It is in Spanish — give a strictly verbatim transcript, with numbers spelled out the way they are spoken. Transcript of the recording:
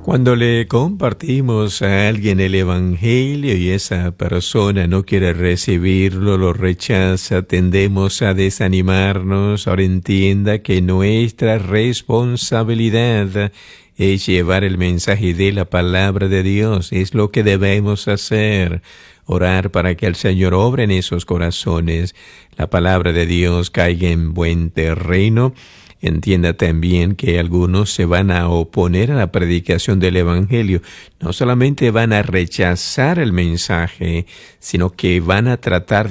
Cuando le compartimos a alguien el Evangelio y esa persona no quiere recibirlo, lo rechaza, tendemos a desanimarnos. Ahora entienda que nuestra responsabilidad es llevar el mensaje de la palabra de Dios. Es lo que debemos hacer. Orar para que el Señor obre en esos corazones. La palabra de Dios caiga en buen terreno. Entienda también que algunos se van a oponer a la predicación del Evangelio. No solamente van a rechazar el mensaje, sino que van a tratar